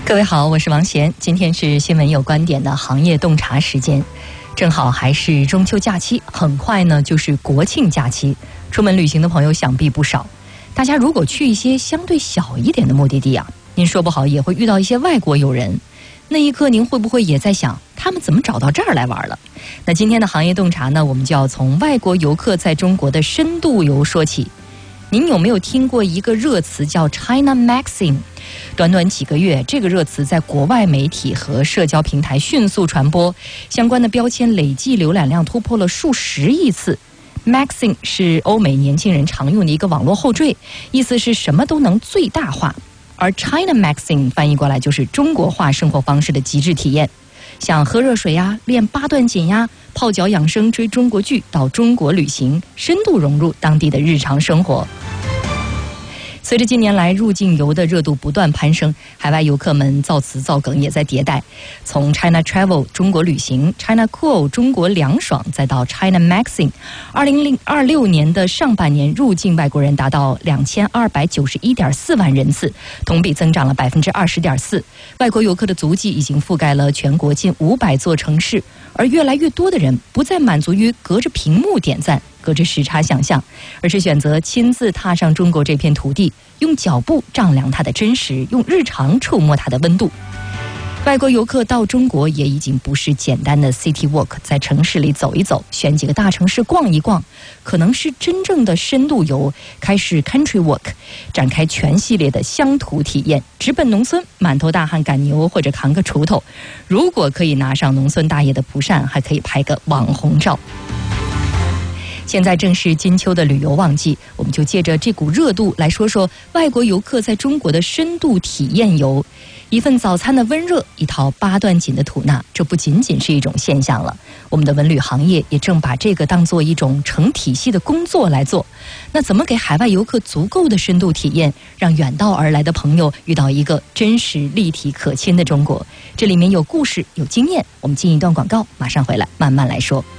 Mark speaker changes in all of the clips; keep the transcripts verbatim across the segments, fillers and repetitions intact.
Speaker 1: 各位好，我是王贤，今天是新闻有观点的行业洞察时间，正好还是中秋假期，很快呢就是国庆假期，出门旅行的朋友想必不少。大家如果去一些相对小一点的目的地啊，您说不好也会遇到一些外国友人，那一刻您会不会也在想，他们怎么找到这儿来玩了？那今天的行业洞察呢，我们就要从外国游客在中国的深度游说起。您有没有听过一个热词叫 China Maxing？ 短短几个月，这个热词在国外媒体和社交平台迅速传播，相关的标签累计浏览量突破了数十亿次。Maxing 是欧美年轻人常用的一个网络后缀，意思是什么都能最大化，而 China Maxing 翻译过来就是中国化生活方式的极致体验。像喝热水呀、练八段锦呀、泡脚养生、追中国剧，到中国旅行，深度融入当地的日常生活。随着近年来入境游的热度不断攀升，海外游客们造词造梗也在迭代，从 China Travel 中国旅行、China Cool 中国凉爽，再到 China Maxing。二零二六年的上半年，入境外国人达到两千二百九十一点四万人次，同比增长了百分之二十点四。外国游客的足迹已经覆盖了全国近五百座城市，而越来越多的人不再满足于隔着屏幕点赞，隔着时差想象，而是选择亲自踏上中国这片土地，用脚步丈量它的真实，用日常触摸它的温度。外国游客到中国也已经不是简单的 city walk， 在城市里走一走，选几个大城市逛一逛，可能是真正的深度游，开始 country walk， 展开全系列的乡土体验，直奔农村，满头大汗赶牛或者扛个锄头，如果可以拿上农村大爷的蒲扇，还可以拍个网红照。现在正是金秋的旅游旺季，我们就借着这股热度来说说外国游客在中国的深度体验游。一份早餐的温热，一套八段锦的吐纳，这不仅仅是一种现象了。我们的文旅行业也正把这个当作一种成体系的工作来做。那怎么给海外游客足够的深度体验，让远道而来的朋友遇到一个真实立体可亲的中国？这里面有故事，有经验。我们进一段广告，马上回来慢慢来说。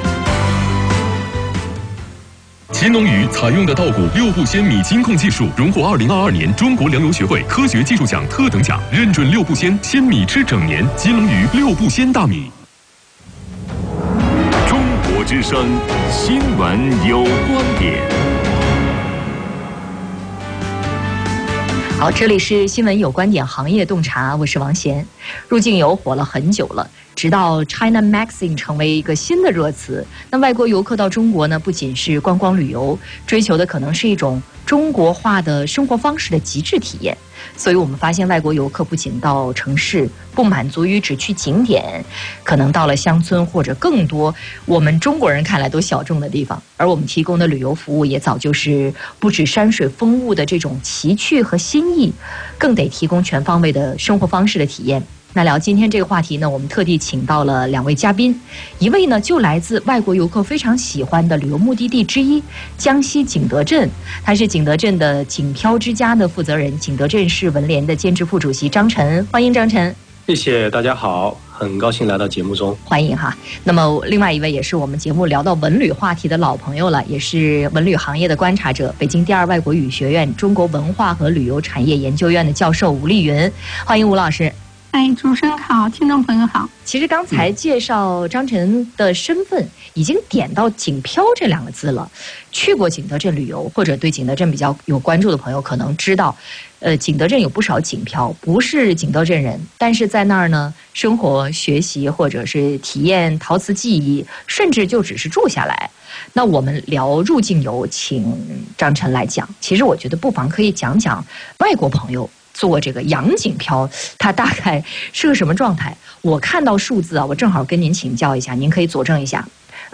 Speaker 2: 乾隆鱼采用的稻谷六步鲜米金控技术，荣获二零二二年中国粮油学会科学技术奖特等奖，认准六步鲜，鲜米吃整年。金龙鱼六步鲜大米。
Speaker 3: 中国之声，新闻有观点。
Speaker 1: 好，这里是新闻有观点行业洞察，我是王贤。入境游火了很久了，直到 China Maxing 成为一个新的热词。那外国游客到中国呢，不仅是观光旅游，追求的可能是一种中国化的生活方式的极致体验。所以我们发现外国游客不仅到城市，不满足于只去景点，可能到了乡村或者更多我们中国人看来都小众的地方。而我们提供的旅游服务也早就是不止山水风物的这种奇趣和新意，更得提供全方位的生活方式的体验。那聊今天这个话题呢，我们特地请到了两位嘉宾，一位呢就来自外国游客非常喜欢的旅游目的地之一江西景德镇，他是景德镇的景漂之家的负责人，景德镇市文联的兼职副主席张晨，欢迎张晨。
Speaker 4: 谢谢，大家好，很高兴来到节目中，
Speaker 1: 欢迎哈。那么另外一位也是我们节目聊到文旅话题的老朋友了，也是文旅行业的观察者，北京第二外国语学院中国文化和旅游产业研究院的教授吴丽云，欢迎吴老师。
Speaker 5: 哎，主持人好，听众朋友好。
Speaker 1: 其实刚才介绍张晨的身份，已经点到景漂这两个字了。去过景德镇旅游，或者对景德镇比较有关注的朋友，可能知道，呃，景德镇有不少景漂，不是景德镇人，但是在那儿呢，生活、学习或者是体验陶瓷技艺，甚至就只是住下来。那我们聊入境游，请张晨来讲。其实我觉得不妨可以讲讲外国朋友做这个洋景漂，它大概是个什么状态？我看到数字啊，我正好跟您请教一下，您可以佐证一下。